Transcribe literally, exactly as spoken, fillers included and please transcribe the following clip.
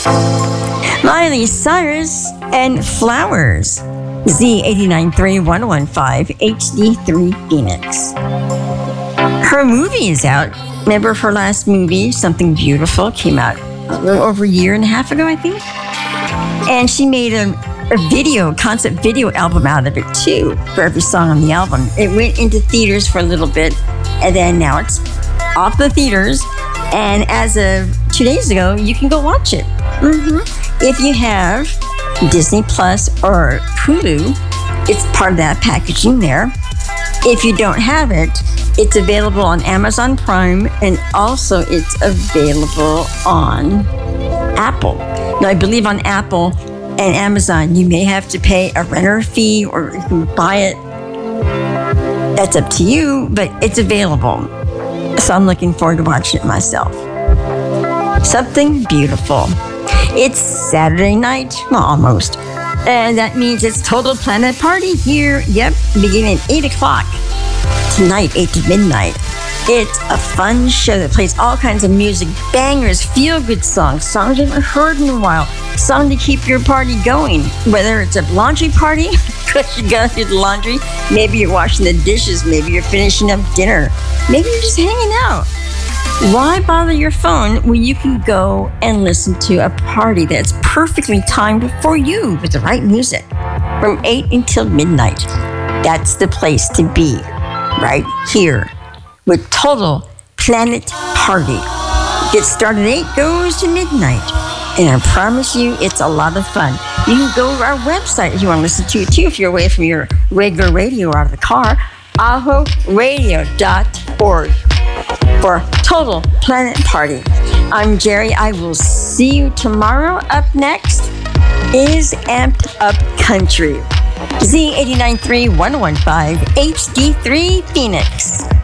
Miley Cyrus and Flowers. Z eight nine three one one five H D three Phoenix. Her movie is out. Remember her last movie, Something Beautiful, came out a little over a year and a half ago, I think. And she made a, a video, concept video album out of it too, for every song on the album. It went into theaters for a little bit, and then now it's off the theaters. And as of two days ago, you can go watch it. Mm-hmm. If you have Disney Plus or Hulu, it's part of that packaging there. If you don't have it, it's available on Amazon Prime, and also it's available on Apple. Now, I believe on Apple and Amazon, you may have to pay a renter fee or you can buy it. That's up to you, but it's available. So I'm looking forward to watching it myself. Something Beautiful. It's Saturday night, well, almost. And that means it's Total Planet Party here. Yep, beginning at eight o'clock tonight, eight to midnight. It's a fun show that plays all kinds of music, bangers, feel-good songs, songs you haven't heard in a while, songs to keep your party going. Whether it's a laundry party, because you gotta do the laundry, maybe you're washing the dishes, maybe you're finishing up dinner, maybe you're just hanging out. Why bother your phone when you can go and listen to a party that's perfectly timed for you with the right music from eight until midnight? That's the place to be, right here with Total Planet Party. Gets started at eight, goes to midnight. And I promise you, it's a lot of fun. You can go to our website if you want to listen to it too, if you're away from your regular radio or out of the car, aho radio dot org. For Total Planet Party. I'm Jerry. I will see you tomorrow. Up next is Amped Up Country. Z eight nine three one one five H D three Phoenix.